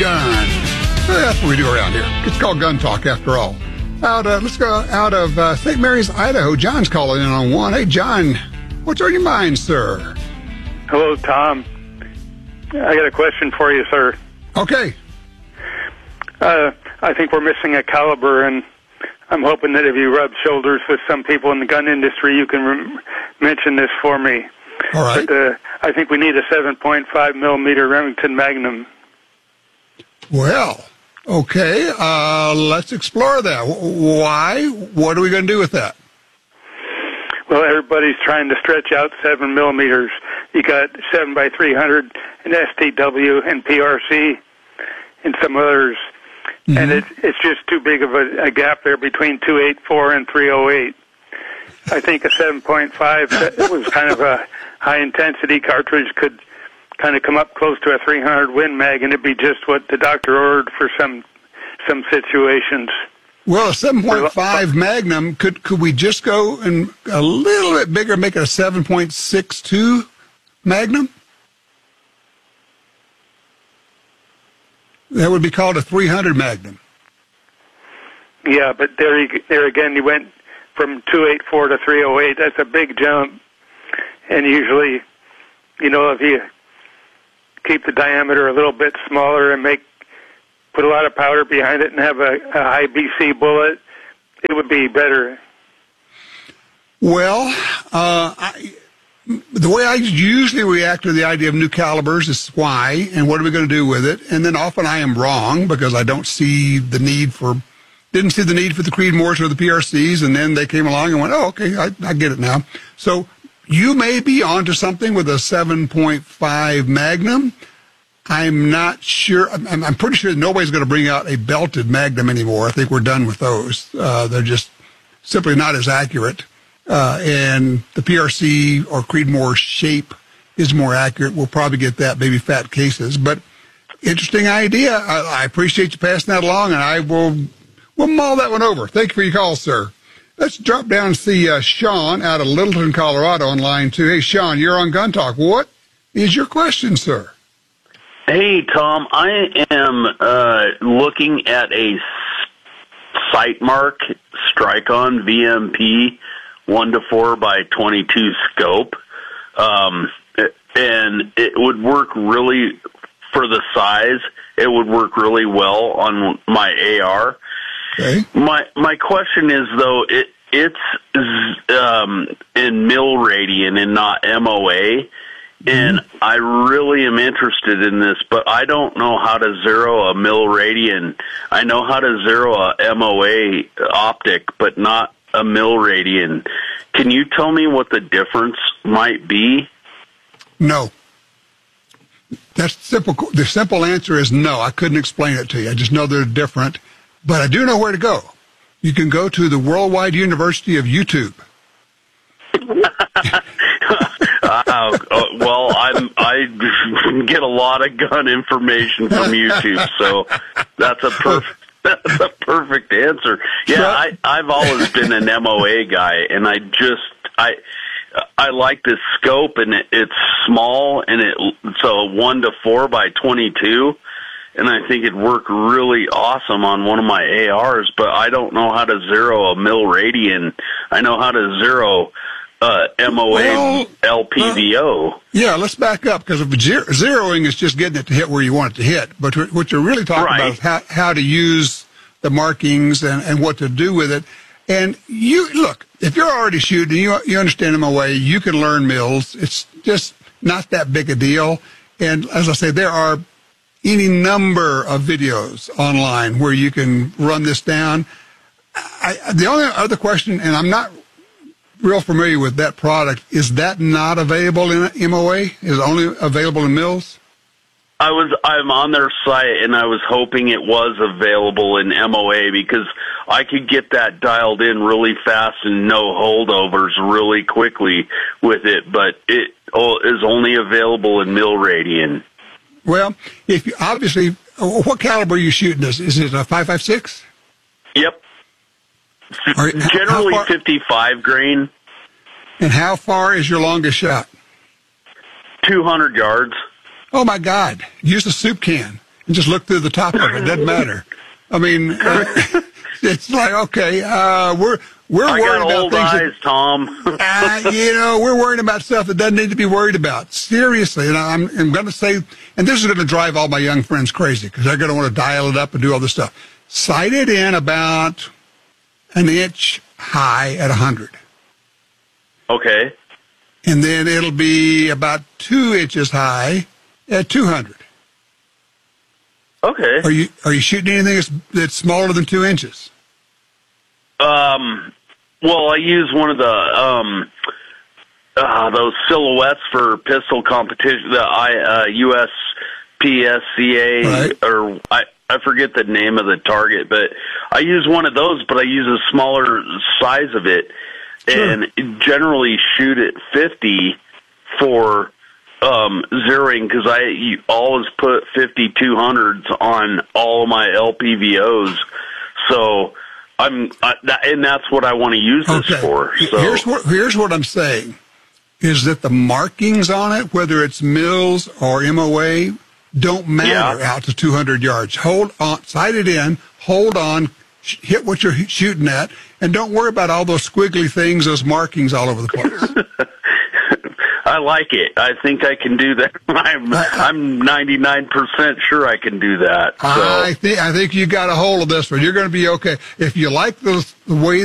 gun. That's what we do around here. It's called Gun Talk, after all. Let's go out of St. Mary's, Idaho. John's calling in on one. Hey, John, what's on your mind, sir? Hello, Tom. I got a question for you, sir. Okay. I think we're missing a caliber, and I'm hoping that if you rub shoulders with some people in the gun industry, you can mention this for me. All right. But, I think we need a 7.5 millimeter Remington Magnum. Well, okay. Let's explore that. Why? What are we going to do with that? Well, everybody's trying to stretch out 7 millimeters. You got 7x300 and STW and PRC and some others. Mm-hmm. And it's just too big of a gap there between 284 and 308. I think a 7.5 was kind of a high-intensity cartridge could kind of come up close to a 300 Win Mag, and it'd be just what the doctor ordered for some situations. Well, a 7.5 Magnum, could we just go and a little bit bigger, make it a 7.62 Magnum? That would be called a 300 Magnum. Yeah, but there again, you went from 284 to 308. That's a big jump. And usually, if you keep the diameter a little bit smaller and put a lot of powder behind it and have a high BC bullet, it would be better. Well, the way I usually react to the idea of new calibers is why, and what are we going to do with it? And then often I am wrong because I didn't see the need for the Creedmoors or the PRCs, and then they came along and went, oh, okay, I get it now. So you may be onto something with a 7.5 Magnum. I'm not sure. I'm pretty sure nobody's going to bring out a belted Magnum anymore. I think we're done with those. They're just simply not as accurate. And the PRC or Creedmoor shape is more accurate. We'll probably get that, maybe fat cases. But interesting idea. I appreciate you passing that along, and we'll mull that one over. Thank you for your call, sir. Let's drop down and see Sean out of Littleton, Colorado on line 2. Hey, Sean, you're on Gun Talk. What is your question, sir? Hey, Tom, I am looking at a Sightmark Strike-On VMP 1-4x22 scope, and it would work really, for the size, it would work really well on my AR. Okay. My question is, though, it's in mil radian and not MOA, and I really am interested in this, but I don't know how to zero a mil radian. I know how to zero a MOA optic, but not a mil radian. Can you tell me what the difference might be? No. That's simple. The simple answer is no. I couldn't explain it to you. I just know they're different. But I do know where to go. You can go to the Worldwide University of YouTube. Well, I get a lot of gun information from YouTube, so that's a perfect answer. Yeah, I've always been an MOA guy, and I like this scope, and it's small, and it's a 1-4x22. And I think it'd work really awesome on one of my ARs, but I don't know how to zero a mil radian. I know how to zero MOA LPVO. Yeah, let's back up, because zeroing is just getting it to hit where you want it to hit. But what you're really talking about is how to use the markings and what to do with it. And look, if you're already shooting, you understand MOA, you can learn mils. It's just not that big a deal. And as I say, there are any number of videos online where you can run this down. The only other question, and I'm not real familiar with that product, is that not available in MOA? Is it only available in mils? I'm on their site, and I was hoping it was available in MOA because I could get that dialed in really fast and no holdovers really quickly with it, but it is only available in mil radian. Well, if you, obviously, what caliber are you shooting this? Is it a 5.56? Yep. Generally 55 grain. And how far is your longest shot? 200 yards. Oh, my God. Use a soup can. and just look through the top of it. It doesn't matter. I mean, it's like, okay, we're worried about old things. Eyes, Tom. We're worried about stuff that doesn't need to be worried about. Seriously, and I'm going to say, and this is going to drive all my young friends crazy because they're going to want to dial it up and do all this stuff. Sight it in about an inch high at 100. Okay. And then it'll be about 2 inches high at 200. Okay. Are you shooting anything that's smaller than 2 inches? Well, I use one of the those silhouettes for pistol competition, the USPSCA, right. or I forget the name of the target, but I use one of those, but I use a smaller size of it, sure. and generally shoot at 50 for zeroing, because I always put 5200s on all of my LPVOs, so and that's what I want to use this for. So here's what I'm saying, is that the markings on it, whether it's Mills or MOA, don't matter out to 200 yards. Hold on, sight it in, hold on, hit what you're shooting at, and don't worry about all those squiggly things, those markings all over the place. I like it. I think I can do that. I'm 99% sure I can do that. So. I think you got a hold of this one. You're going to be okay. If you like the way